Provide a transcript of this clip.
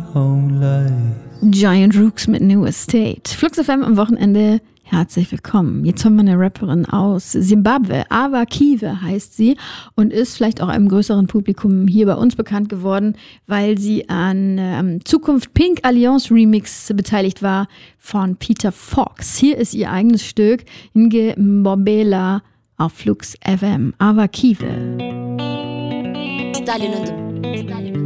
home life. Giant Rooks mit New Estate. Flux FM am Wochenende. Herzlich willkommen. Jetzt haben wir eine Rapperin aus Zimbabwe. Ava Kiwe heißt sie und ist vielleicht auch einem größeren Publikum hier bei uns bekannt geworden, weil sie an Zukunft Pink Alliance Remix beteiligt war von Peter Fox. Hier ist ihr eigenes Stück Nge Mbobela auf Flux FM. Ava Kiwe. Stalin